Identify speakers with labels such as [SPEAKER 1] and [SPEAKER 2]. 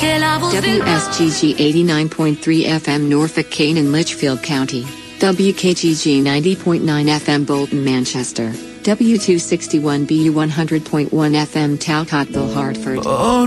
[SPEAKER 1] WSGG 89.3 FM Norfolk, Kane and Litchfield County. WKGG 90.9 FM Bolton, Manchester. W261BU 100.1 FM Talcottville, Hartford.